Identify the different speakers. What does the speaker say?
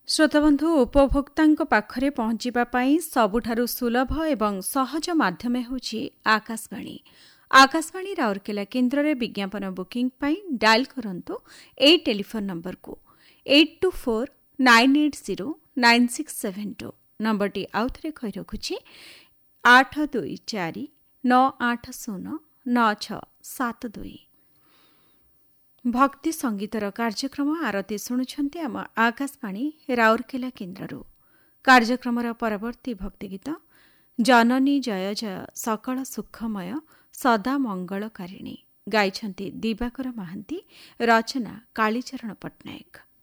Speaker 1: श्रोताबंधु उपभोक्तांक पाखरे पहुंचीबा पई सबुठारु सुलभ एवं सहज माध्यम हेउछि आकाशवाणी। आकाशवाणी राउरकेला केन्द्र रे विज्ञापन बुकिंग पई डायल करंतु ए टेलीफोन नंबर को 8249809672 नंबरटी आउथरे कहि रखुछि 8249809672। भक्ति संगीतर कार्यक्रम आरती शुणुछंती आम आकाशवाणी राउरकेला केन्द्ररू। कार्यक्रमर परवर्ती भक्ति गीत जननी जय जय सकल सुखमय सदा मंगलकारिणी गाइछंती दिवाकर महांती, रचना कालीचरण पट्टनायक।